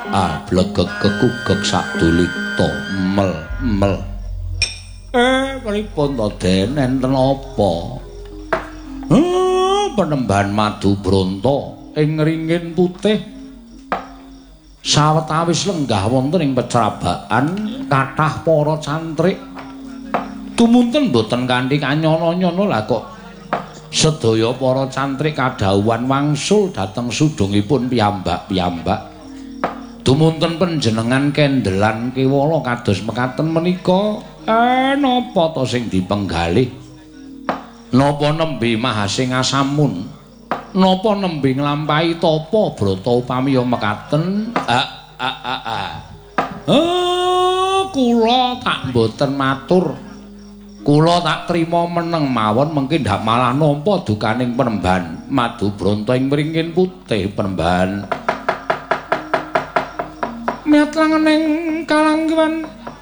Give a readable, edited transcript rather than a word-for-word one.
blegek kekugek sadulita mel pripun to Den enten apa Penembahan Madu Bronto ing ringin putih sawetawis lenggah wonten ing pecrabakan kathah para cantrik tumunten boten kanthi kanyana-nyana lah kok sedaya para cantrik kadhawuhan wangsul dhateng sudungipun piyambak-piyambak tumunten panjenengan kendelan kewala kados mekaten menika napa to sing dipenggalih napa nembe mahasing asamun napa nembe nglampahi tapa brata upamiya mekaten kula tak mboten matur kula tak trima meneng mawon mengki ndak malah nampa dukaning Penembahan Madu Bronto ing mringin putih Penembahan miat langening kalanggiwan